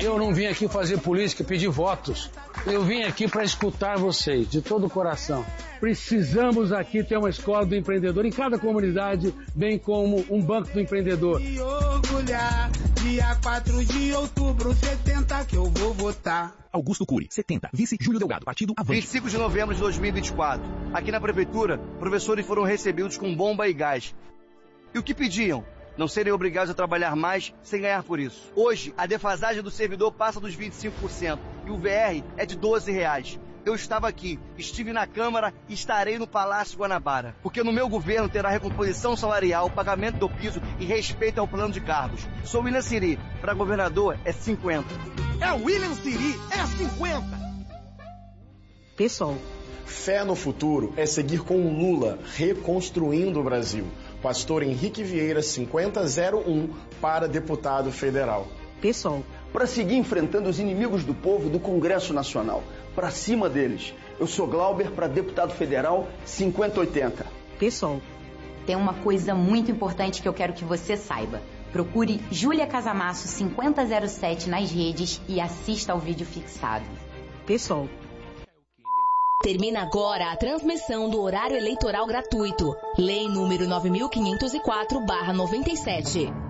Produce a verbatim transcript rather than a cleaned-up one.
Eu não vim aqui fazer política, pedir votos. Eu vim aqui para escutar vocês, de todo o coração. Precisamos aqui ter uma escola do empreendedor em cada comunidade, bem como um banco do empreendedor. E orgulhar, dia quatro de outubro, setenta que eu vou votar. Augusto Cury, setenta. Vice Júlio Delgado, partido Avante. vinte e cinco de novembro de dois mil e vinte e quatro. Aqui na prefeitura, professores foram recebidos com bomba e gás. E o que pediam? Não serem obrigados a trabalhar mais sem ganhar por isso. Hoje, a defasagem do servidor passa dos vinte e cinco por cento e o V R é de doze reais. Eu estava aqui, estive na Câmara e estarei no Palácio Guanabara. Porque no meu governo terá recomposição salarial, pagamento do piso e respeito ao plano de cargos. Sou William Siri, para governador é cinquenta. É William Siri, é cinquenta. Pessoal. Fé no futuro é seguir com o Lula, reconstruindo o Brasil. Pastor Henrique Vieira, cinquenta zero um, para deputado federal. Pessoal. Para seguir enfrentando os inimigos do povo do Congresso Nacional. Para cima deles. Eu sou Glauber, para deputado federal, cinquenta oitenta. Pessoal. Tem uma coisa muito importante que eu quero que você saiba. Procure Júlia Casamasso cinquenta zero sete nas redes e assista ao vídeo fixado. Pessoal. Termina agora a transmissão do horário eleitoral gratuito. Lei número nove mil quinhentos e quatro barra noventa e sete.